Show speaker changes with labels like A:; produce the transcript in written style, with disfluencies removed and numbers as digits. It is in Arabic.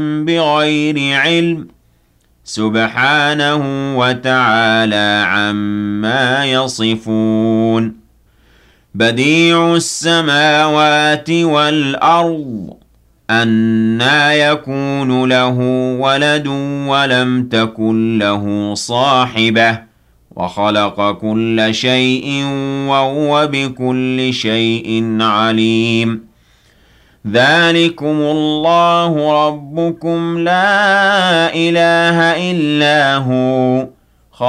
A: بغير علم سبحانه وتعالى عما يصفون بديع السماوات والأرض أنى يكون له ولد ولم تكن له صاحبة وخلق كل شيء وهو بكل شيء عليم ذلكم الله ربكم لا إله إلا هو